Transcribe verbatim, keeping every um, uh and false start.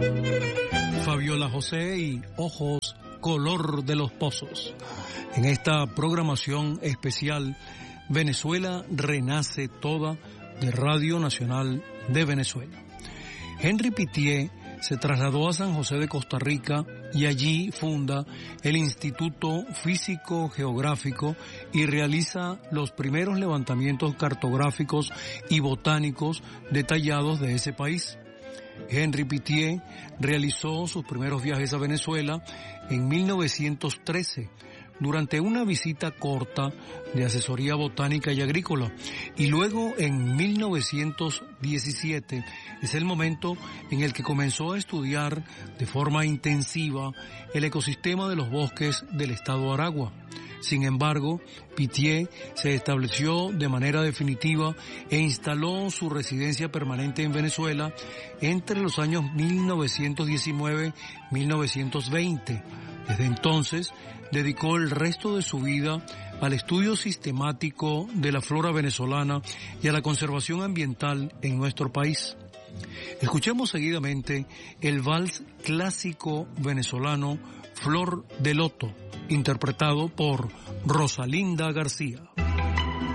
Fabiola José y Ojos Color de los Pozos. En esta programación especial, Venezuela renace toda, de Radio Nacional de Venezuela. Henry Pittier se trasladó a San José de Costa Rica y allí funda el Instituto Físico Geográfico y realiza los primeros levantamientos cartográficos y botánicos detallados de ese país. Henry Pittier realizó sus primeros viajes a Venezuela en mil novecientos trece, durante una visita corta de asesoría botánica y agrícola, y luego en mil novecientos diecisiete es el momento en el que comenzó a estudiar de forma intensiva el ecosistema de los bosques del estado Aragua. Sin embargo, Pittier se estableció de manera definitiva e instaló su residencia permanente en Venezuela entre los años mil novecientos diecinueve y mil novecientos veinte. Desde entonces, dedicó el resto de su vida al estudio sistemático de la flora venezolana y a la conservación ambiental en nuestro país. Escuchemos seguidamente el vals clásico venezolano Flor de Loto, interpretado por Rosalinda García.